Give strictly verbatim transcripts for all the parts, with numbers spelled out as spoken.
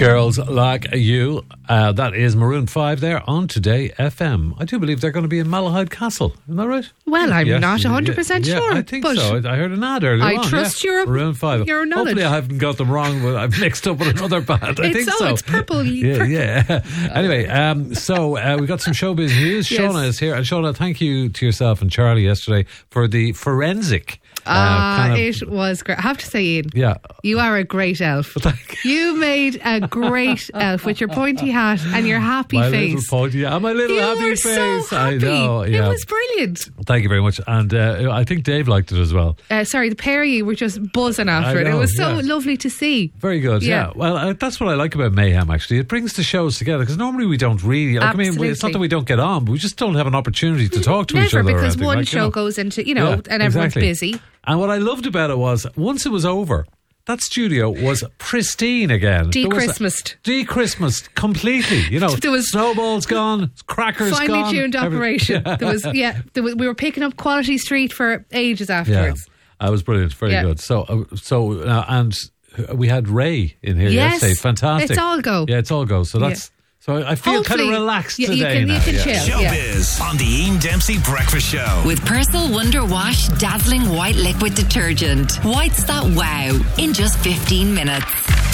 Girls Like You. Uh, that is Maroon five there on Today F M. I do believe they're going to be in Malahide Castle. Isn't that right? Well, I'm yes. not one hundred percent yeah, sure. Yeah, I think but so. I, I heard an ad earlier I on. trust yeah. your Maroon five. your knowledge. Hopefully I haven't got them wrong. But I've mixed up with another band. I it's, think oh, so. it's purple. Yeah, purple. yeah. Anyway, um, so uh, we got some showbiz news. Yes. Shauna is here. And Shauna, thank you to yourself and Charlie yesterday for the forensic. Ah, Uh, kind of, it was great. I have to say, Ian, yeah. you are a great elf. You made a great elf with your pointy hat and your happy my face. Little pointy, yeah, my little you happy were face. so happy. I know. Yeah. It was brilliant. Thank you very much. And uh, I think Dave liked it as well. Uh, sorry, the pair of you were just buzzing after I it. know, It was so yeah. lovely to see. Very good, yeah. Yeah. Well, uh, that's what I like about Mayhem, actually. It brings the shows together because normally we don't really. Like, I mean, we- it's not Absolutely. that we don't get on, but we just don't have an opportunity to talk to Never, each other. or because anything, one like, show you know. goes into, you know, Yeah, and everyone's exactly. busy. And what I loved about it was, once it was over, that studio was pristine again. There was a- De-Christmased. De-Christmased completely. You know, There was- snowballs gone, crackers Finely gone. tuned every- operation. Yeah. There was, yeah, there was, we were picking up Quality Street for ages Yeah, afterwards. that was brilliant. Very Yeah. good. So, uh, so, uh, and we had Ray in here Yes. yesterday. Fantastic. It's all go. Yeah, it's all go. So that's. So I feel kind of Hopefully, relaxed yeah, you today can- you now. can yeah. chill. Yeah. Showbiz on the Ian Dempsey Breakfast Show. With Persil Wonder Wash Dazzling White Liquid Detergent. Whites that wow in just fifteen minutes.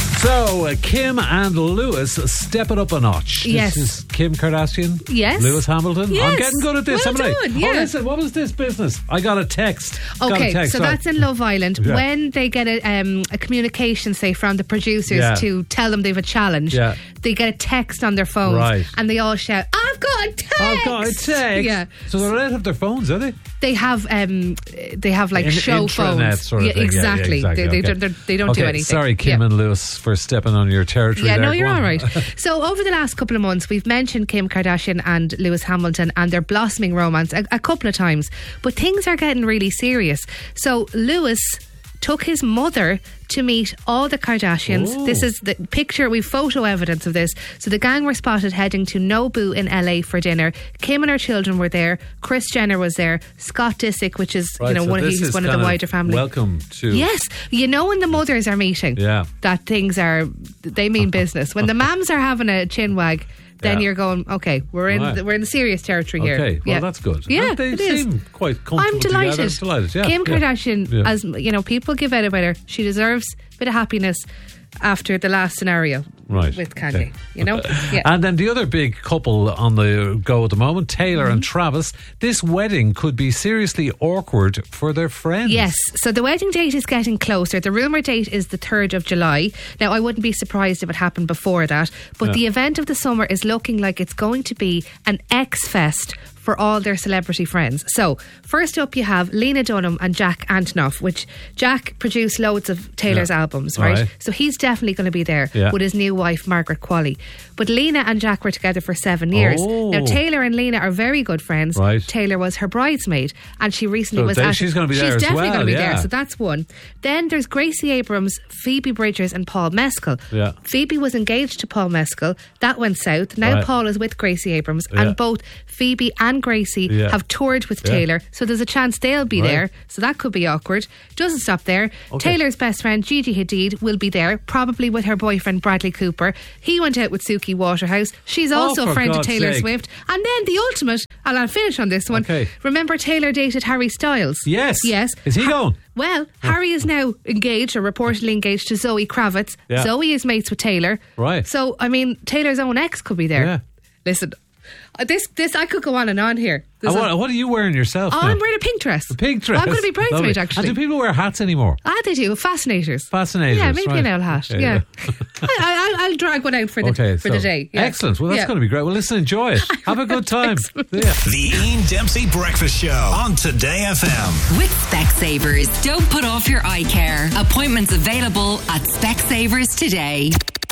So uh, Kim and Lewis step it up a notch. Yes. This is Kim Kardashian. Yes. Lewis Hamilton. Yes. I'm getting good at this, Well haven't I? done, yeah. Oh, listen, what was this business? I got a text. Got a Okay, text, so sorry. that's in Love Island. Yeah. When they get a, um, a communication, say, from the producers Yeah. to tell them they have a challenge, Yeah. they get a text on their phones Right. and they all shout, I've got a text! I've got a text. Yeah. So they're allowed to have their phones, are they? They have um, they have like In- show intranet phones. sort of yeah, thing. Yeah, yeah, exactly. exactly. They, they, Okay. don't, they're- they don't okay, do anything. Sorry, Kim Yeah. and Lewis, for stepping on your territory Yeah, there. no, Go you're on. all right. So over the last couple of months, we've mentioned Kim Kardashian and Lewis Hamilton and their blossoming romance a, a couple of times. But things are getting really serious. So Lewis took his mother to meet all the Kardashians. Oh. This is the picture, we've photo evidence of this. So the gang were spotted heading to Nobu in L A for dinner. Kim and her children were there. Kris Jenner was there. Scott Disick, which is Right, you know so one, this he's is one of the kind wider family. Welcome to. Yes, you know when the mothers are meeting, Yeah. that things are, they mean business. When the mams are having a chin wag, then Yeah. you're going, okay, we're in Right. the, we're in the serious territory here. Okay, well, Yeah. that's good. Yeah, They it seem is. quite comfortable I'm delighted. together. Delighted, yeah. Kim yeah. Kardashian, Yeah. as you know, people give out about her. She deserves a bit of happiness after the last scenario Right. with Kanye. Okay. You know, yeah. And then the other big couple on the go at the moment, Taylor Mm-hmm. and Travis, this wedding could be seriously awkward for their friends. Yes, so the wedding date is getting closer. The rumour date is the third of July. Now, I wouldn't be surprised if it happened before that, but Yeah. the event of the summer is looking like it's going to be an X-Fest for all their celebrity friends. So, first up you have Lena Dunham and Jack Antonoff, which Jack produced loads of Taylor's Yeah. albums, right? Right. So he's definitely going to be there Yeah. with his new wife, Margaret Qualley. But Lena and Jack were together for seven years. Oh. Now, Taylor and Lena are very good friends. Right. Taylor was her bridesmaid, and she recently So was they- at... she's gonna be she's there as definitely well, going to be yeah. there. So that's one. Then there's Gracie Abrams, Phoebe Bridgers and Paul Mescal. Yeah. Phoebe was engaged to Paul Mescal. That went south. Now Right. Paul is with Gracie Abrams, Yeah. and both Phoebe and Gracie Yeah. have toured with Yeah. Taylor. So there's a chance they'll be Right. there. So that could be awkward. Doesn't stop there. Okay. Taylor's best friend Gigi Hadid will be there, probably with her boyfriend Bradley Cooper. He went out with Suki Waterhouse. She's Oh, also for a friend God's of Taylor sake. Swift. And then the ultimate, and I'll finish on this one. Okay. Remember Taylor dated Harry Styles? Yes. Yes. Is he going? Well, Harry is now engaged, or reportedly engaged, to Zoe Kravitz. Yeah. Zoe is mates with Taylor. Right. So, I mean, Taylor's own ex could be there. Yeah. Listen, uh, this, this, I could go on and on here. There's And a- what, what are you wearing yourself oh, now? I'm wearing a pink dress. A pink dress. I'm going to be bridesmaid, Lovely. actually. And do people wear hats anymore? Ah, they do. Fascinators. Fascinators, Yeah, maybe right. an owl hat. Okay, yeah. yeah. I, I, I'll, I'll drag one out for the, Okay, for so, the day. Yeah. Excellent. Well, that's Yeah. going to be great. Well, listen, enjoy it. Have a good time. Yeah. The Ian Dempsey Breakfast Show on Today F M. With Specsavers, don't put off your eye care. Appointments available at Specsavers today.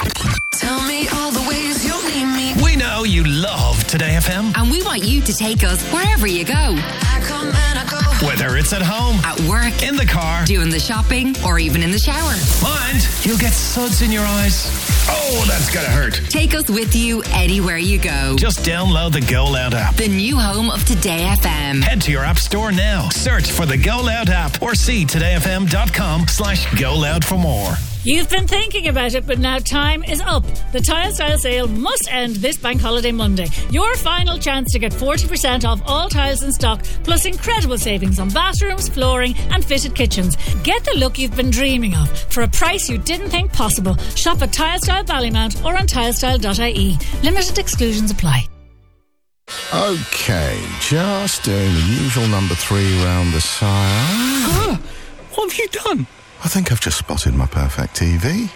Tell me all the ways you'll need me. We know you love Today F M. And we want you to take us wherever you go. I come and I go. Whether it's at home, At work, in the car, doing the shopping, or even in the shower. mind, you'll get suds in your eyes. Oh, that's gotta hurt. Take us with you anywhere you go. Just download the Go Loud app. The new home of Today F M. Head to your app store now. Search for the Go Loud app or see todayfm.com slash Go Loud for more. You've been thinking about it, but now time is up. The Tile Style sale must end this bank holiday Monday. Your final chance to get forty percent off all tiles in stock, plus incredible savings on bathrooms, flooring and fitted kitchens. Get the look you've been dreaming of for a price you didn't think possible. Shop at Tile Style Ballymount or on tilestyle dot I E. Limited exclusions apply. Okay, just doing the usual number three round the sire. Ah, what have you done? I think I've just spotted my perfect T V.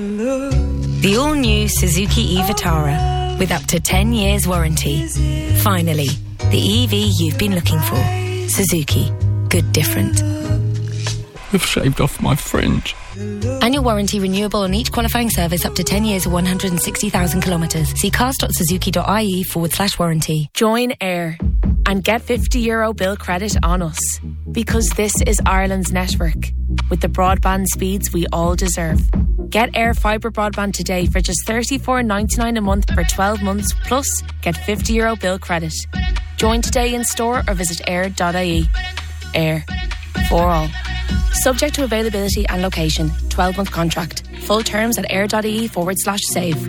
The all-new Suzuki e-Vitara with up to ten years warranty. Finally, the E V you've been looking for. Suzuki. Good different. You've shaved off my fringe. Annual warranty renewable on each qualifying service up to ten years or one hundred sixty thousand kilometres. See cars.suzuki.ie forward slash warranty. Join Air and get fifty euro bill credit on us. Because this is Ireland's network, with the broadband speeds we all deserve. Get Air Fibre broadband today for just thirty-four ninety-nine a month for twelve months, plus get fifty euro bill credit. Join today in store or visit air dot I E. Air. For all. Subject to availability and location. twelve month contract. Full terms at air.ie forward slash save.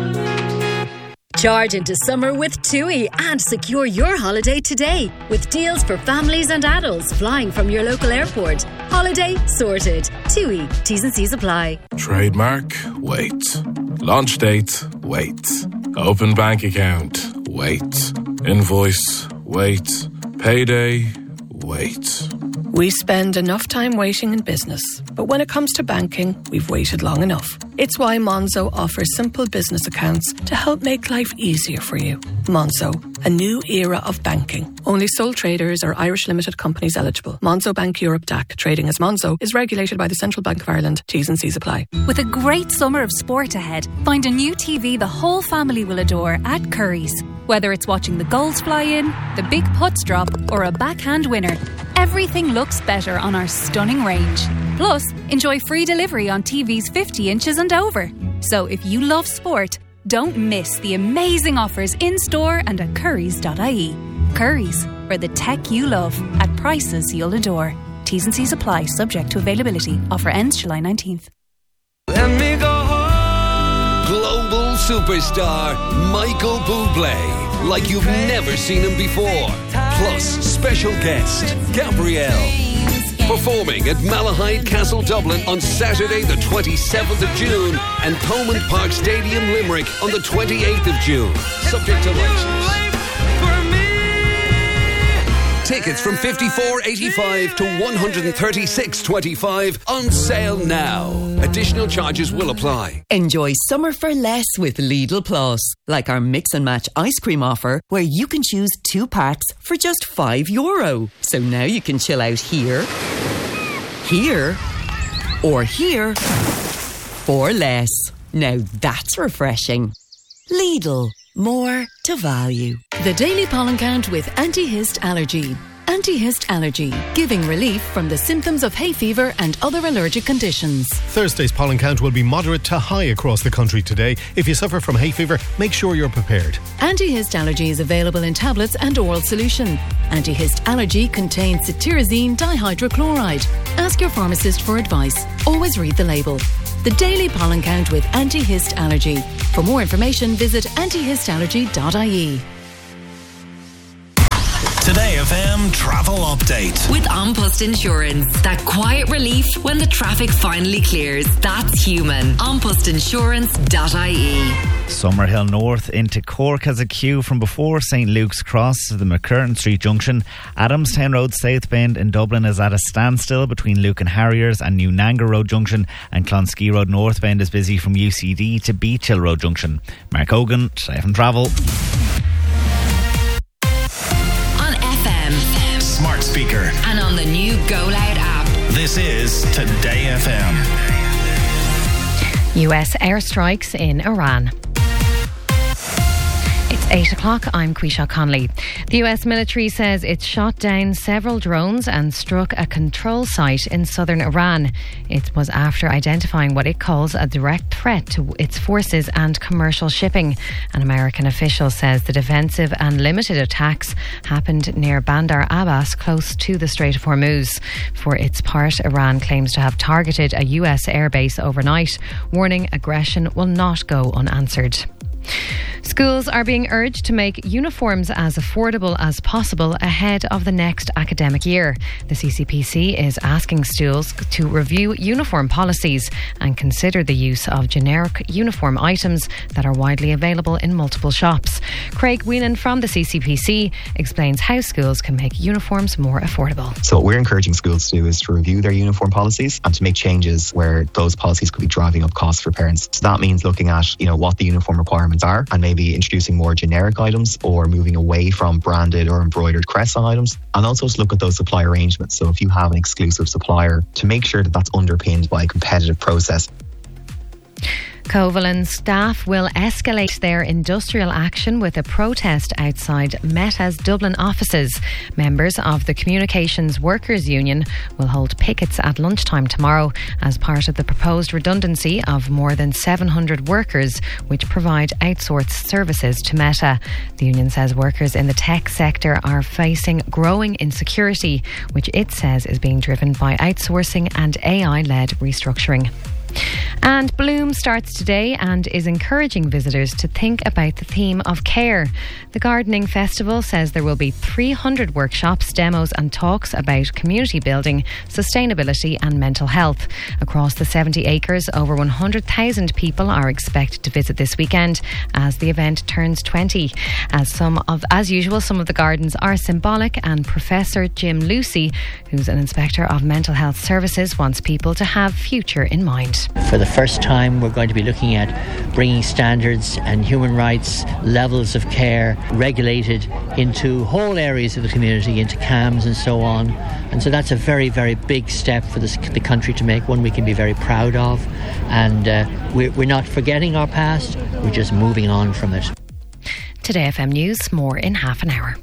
Charge into summer with TUI and secure your holiday today with deals for families and adults flying from your local airport. Holiday sorted. TUI. T's and C's apply. Trademark? Wait. Launch date? Wait. Open bank account? Wait. Invoice? Wait. Payday? Wait. We spend enough time waiting in business, but when it comes to banking, we've waited long enough. It's why Monzo offers simple business accounts to help make life easier for you. Monzo, a new era of banking. Only sole traders or Irish limited companies eligible. Monzo Bank Europe D A C, trading as Monzo, is regulated by the Central Bank of Ireland. T's and C's apply. With a great summer of sport ahead, find a new T V the whole family will adore at Curry's. Whether it's watching the goals fly in, the big putts drop, or a backhand winner, everything looks better on our stunning range. Plus, enjoy free delivery on T Vs fifty inches and over. So if you love sport, don't miss the amazing offers in-store and at currys dot I E. Currys, for the tech you love, at prices you'll adore. T's and C's apply, subject to availability. Offer ends July nineteenth. Let me go home. Global superstar Michael Bublé, like you've never seen him before. Plus, special guest Gabrielle, performing at Malahide Castle, Dublin on Saturday the twenty-seventh of June and Thomond Park Stadium, Limerick on the twenty-eighth of June. Subject to license. Tickets from fifty-four eighty-five to one hundred thirty-six twenty-five on sale now. Additional charges will apply. Enjoy summer for less with Lidl Plus, like our mix and match ice cream offer, where you can choose two packs for just five euro. So now you can chill out here, here, or here for less. Now that's refreshing. Lidl. More to value. The Daily Pollen Count with Anti-Hist Allergy. Anti-Hist Allergy, giving relief from the symptoms of hay fever and other allergic conditions. Thursday's pollen count will be moderate to high across the country today. If you suffer from hay fever, make sure you're prepared. Anti-Hist Allergy is available in tablets and oral solution. Anti-Hist Allergy contains cetirizine dihydrochloride. Ask your pharmacist for advice. Always read the label. The Daily Pollen Count with Anti-Hist Allergy. For more information, visit anti hist allergy dot I E. Today F M travel update with An Post Insurance. That quiet relief when the traffic finally clears. That's human. an post insurance dot I E. Summerhill North into Cork has a queue from before St Luke's Cross to the McCurtain Street Junction. Adamstown Road South Bend in Dublin is at a standstill between Luke and Harriers and New Nanga Road Junction, and Clonski Road North Bend is busy from U C D to Beach Hill Road Junction. Mark Hogan, Today F M Travel. On F M, smart speaker, and on the new Go Loud app. This is Today F M. U S airstrikes in Iran. It's eight o'clock, I'm Quisha Conley. The U S military says it shot down several drones and struck a control site in southern Iran. It was after identifying what it calls a direct threat to its forces and commercial shipping. An American official says the defensive and limited attacks happened near Bandar Abbas, close to the Strait of Hormuz. For its part, Iran claims to have targeted a U S airbase overnight, warning aggression will not go unanswered. Schools are being urged to make uniforms as affordable as possible ahead of the next academic year. The C C P C is asking schools to review uniform policies and consider the use of generic uniform items that are widely available in multiple shops. Craig Whelan from the C C P C explains how schools can make uniforms more affordable. So what we're encouraging schools to do is to review their uniform policies and to make changes where those policies could be driving up costs for parents. So that means looking at, you know, what the uniform requirements are and maybe introducing more generic items or moving away from branded or embroidered crest-on items, and also to look at those supply arrangements. So if you have an exclusive supplier, to make sure that that's underpinned by a competitive process. Covalent staff will escalate their industrial action with a protest outside Meta's Dublin offices. Members of the Communications Workers Union will hold pickets at lunchtime tomorrow as part of the proposed redundancy of more than seven hundred workers which provide outsourced services to Meta. The union says workers in the tech sector are facing growing insecurity, which it says is being driven by outsourcing and A I-led restructuring. And Bloom starts today and is encouraging visitors to think about the theme of care. The Gardening Festival says there will be three hundred workshops, demos and talks about community building, sustainability and mental health. Across the seventy acres, over one hundred thousand people are expected to visit this weekend as the event turns twenty. As some of, as usual, some of the gardens are symbolic, and Professor Jim Lucy, who's an inspector of mental health services, wants people to have future in mind. For the first time, we're going to be looking at bringing standards and human rights levels of care regulated into whole areas of the community, into C A Ms and so on. And so that's a very, very big step for this, the country to make, one we can be very proud of. And uh, we're, we're not forgetting our past, we're just moving on from it. Today F M News, more in half an hour.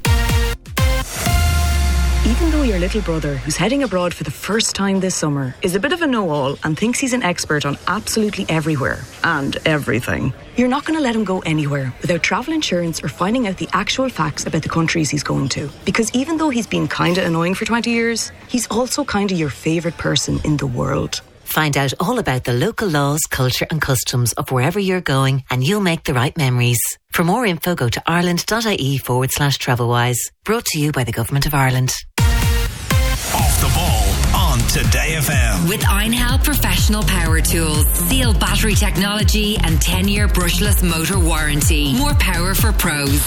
Even though your little brother, who's heading abroad for the first time this summer, is a bit of a know-all and thinks he's an expert on absolutely everywhere and everything, you're not going to let him go anywhere without travel insurance or finding out the actual facts about the countries he's going to. Because even though he's been kinda annoying for twenty years, he's also kinda your favourite person in the world. Find out all about the local laws, culture and customs of wherever you're going, and you'll make the right memories. For more info, go to ireland.ie forward slash travelwise. Brought to you by the Government of Ireland. Off the ball on Today F M. With Einhell Professional Power Tools. Seal battery technology and ten-year brushless motor warranty. More power for pros.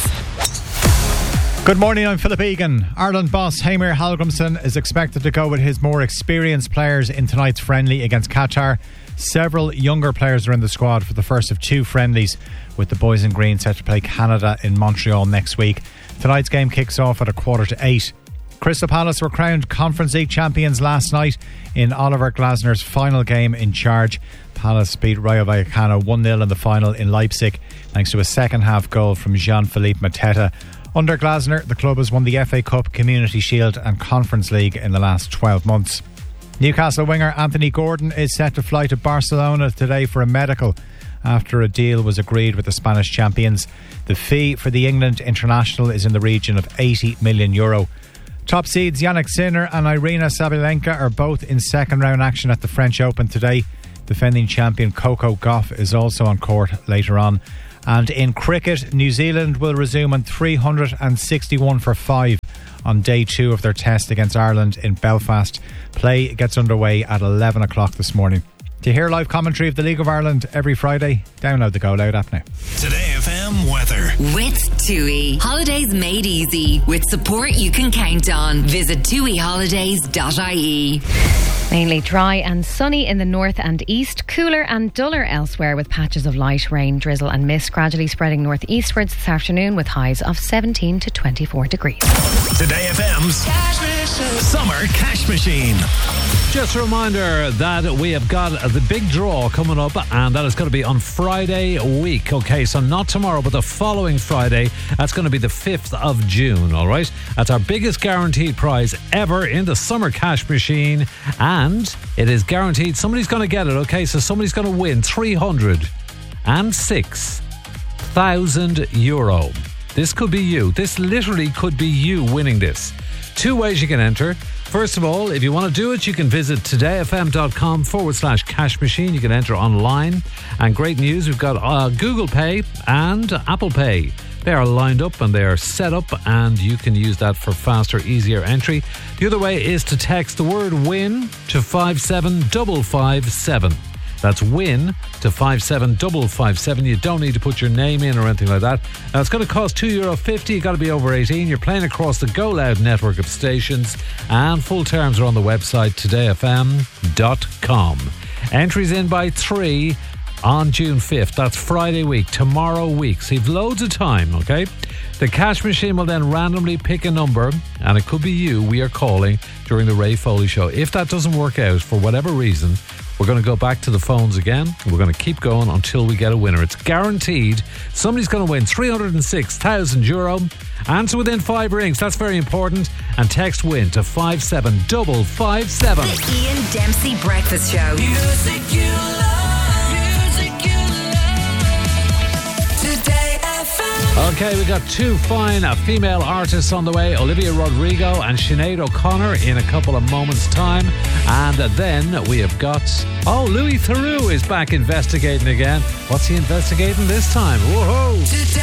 Good morning, I'm Philip Egan. Ireland boss Heimir Hallgrímsson is expected to go with his more experienced players in tonight's friendly against Qatar. Several younger players are in the squad for the first of two friendlies, with the boys in green set to play Canada in Montreal next week. Tonight's game kicks off at a quarter to eight. Crystal Palace were crowned Conference League champions last night in Oliver Glasner's final game in charge. Palace beat Rayo Vallecano one nil in the final in Leipzig thanks to a second half goal from Jean-Philippe Mateta. Under Glasner, the club has won the F A Cup, Community Shield and Conference League in the last twelve months. Newcastle winger Anthony Gordon is set to fly to Barcelona today for a medical after a deal was agreed with the Spanish champions. The fee for the England international is in the region of eighty million euro. Top seeds Yannick Sinner and Irina Sabalenka are both in second round action at the French Open today. Defending champion Coco Gauff is also on court later on. And in cricket, New Zealand will resume on three hundred sixty-one for five on day two of their test against Ireland in Belfast. Play gets underway at eleven o'clock this morning. To hear live commentary of the League of Ireland every Friday, download the Go Loud app now. Today F M weather. With TUI. Holidays made easy. With support you can count on. Visit tui holidays dot I E. Mainly dry and sunny in the north and east, cooler and duller elsewhere with patches of light rain, drizzle and mist gradually spreading northeastwards this afternoon with highs of seventeen to twenty-four degrees. Today F M's Summer Cash Machine. Just a reminder that we have got the big draw coming up, and that is going to be on Friday week. Okay, so not tomorrow, but the following Friday. That's going to be the fifth of June, all right? That's our biggest guaranteed prize ever in the Summer Cash Machine, and it is guaranteed somebody's going to get it, okay? So somebody's going to win three hundred six thousand euro. This could be you. This literally could be you winning this. Two ways you can enter. First of all, if you want to do it, you can visit todayfm.com forward slash cash machine. You can enter online. And great news, we've got uh, Google Pay and Apple Pay. They are lined up and they are set up, and you can use that for faster, easier entry. The other way is to text the word WIN to five seven five five seven. That's WIN to five seven five five seven. You don't need to put your name in or anything like that. Now, it's going to cost two euro fifty. You've got to be over eighteen. You're playing across the Go Loud network of stations, and full terms are on the website today f m dot com. Entries in by three on June fifth. That's Friday week, tomorrow week. So you've loads of time, okay? The cash machine will then randomly pick a number, and it could be you we are calling during the Ray Foley show. If that doesn't work out for whatever reason, we're going to go back to the phones again. We're going to keep going until we get a winner. It's guaranteed somebody's going to win three hundred six thousand euro. Answer within five rings. That's very important. And text WIN to five seven five five seven. The Ian Dempsey Breakfast Show. Music you love. Music you love. Today F M. Okay, we got two fine uh, female artists on the way, Olivia Rodrigo and Sinead O'Connor, in a couple of moments' time. And uh, then we have got, oh, Louis Theroux is back investigating again. What's he investigating this time? Whoa!